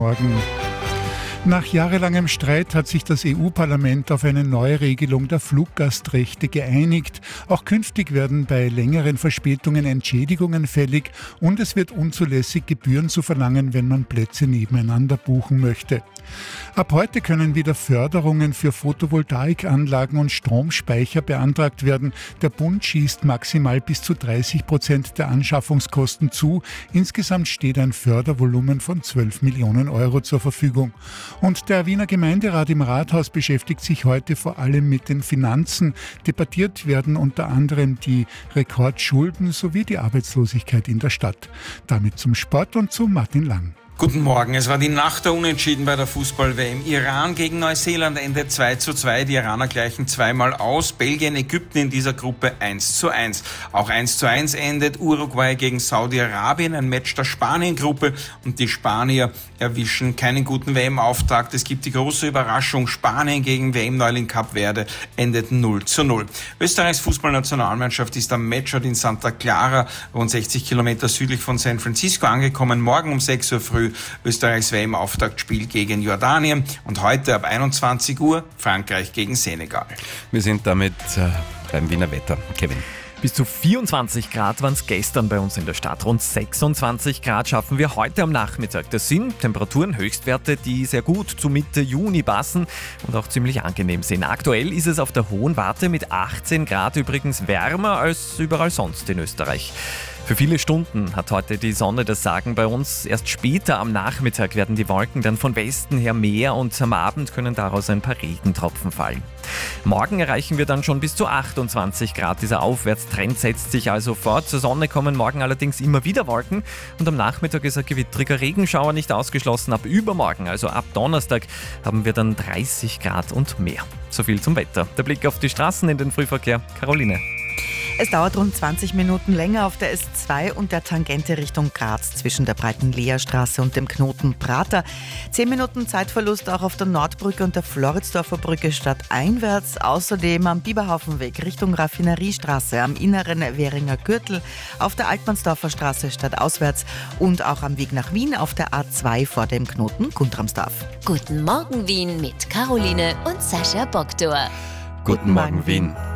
Morgen. Nach jahrelangem Streit hat sich das EU-Parlament auf eine Neuregelung der Fluggastrechte geeinigt. Auch künftig werden bei längeren Verspätungen Entschädigungen fällig und es wird unzulässig Gebühren zu verlangen, wenn man Plätze nebeneinander buchen möchte. Ab heute können wieder Förderungen für Photovoltaikanlagen und Stromspeicher beantragt werden. Der Bund schießt maximal bis zu 30% der Anschaffungskosten zu. Insgesamt steht ein Fördervolumen von 12 Millionen Euro zur Verfügung. Und der Wiener Gemeinderat im Rathaus beschäftigt sich heute vor allem mit den Finanzen. Debattiert werden unter anderem die Rekordschulden sowie die Arbeitslosigkeit in der Stadt. Damit zum Sport und zu Martin Lang. Guten Morgen. Es war die Nacht der Unentschieden bei der Fußball-WM. Iran gegen Neuseeland endet 2:2. Die Iraner gleichen zweimal aus. Belgien, Ägypten in dieser Gruppe 1:1. Auch 1:1 endet Uruguay gegen Saudi-Arabien, ein Match der Spanien-Gruppe. Und die Spanier erwischen keinen guten WM-Auftakt. Es gibt die große Überraschung. Spanien gegen WM-Neuling Kap Verde endet 0:0. Österreichs Fußballnationalmannschaft ist am Matchort in Santa Clara, rund 60 Kilometer südlich von San Francisco, angekommen. Morgen um 6 Uhr früh Österreichs WM-Auftaktspiel gegen Jordanien und heute ab 21 Uhr Frankreich gegen Senegal. Wir sind damit beim Wiener Wetter. Kevin. Bis zu 24 Grad waren es gestern bei uns in der Stadt. Rund 26 Grad schaffen wir heute am Nachmittag. Das sind Temperaturen, Höchstwerte, die sehr gut zu Mitte Juni passen und auch ziemlich angenehm sind. Aktuell ist es auf der Hohen Warte mit 18 Grad übrigens wärmer als überall sonst in Österreich. Für viele Stunden hat heute die Sonne das Sagen bei uns. Erst später am Nachmittag werden die Wolken dann von Westen her mehr und am Abend können daraus ein paar Regentropfen fallen. Morgen erreichen wir dann schon bis zu 28 Grad. Dieser Aufwärtstrend setzt sich also fort. Zur Sonne kommen morgen allerdings immer wieder Wolken und am Nachmittag ist ein gewittriger Regenschauer nicht ausgeschlossen. Ab übermorgen, also ab Donnerstag, haben wir dann 30 Grad und mehr. So viel zum Wetter. Der Blick auf die Straßen in den Frühverkehr. Caroline. Es dauert rund 20 Minuten länger auf der S2 und der Tangente Richtung Graz zwischen der breiten Leerstraße und dem Knoten Prater. 10 Minuten Zeitverlust auch auf der Nordbrücke und der Floridsdorfer Brücke stadteinwärts. Außerdem am Biberhaufenweg Richtung Raffineriestraße, am inneren Währinger Gürtel, auf der Altmannsdorfer Straße stadtauswärts und auch am Weg nach Wien auf der A2 vor dem Knoten Guntramsdorf. Guten Morgen Wien mit Caroline und Sascha Bogdor. Guten Morgen Wien.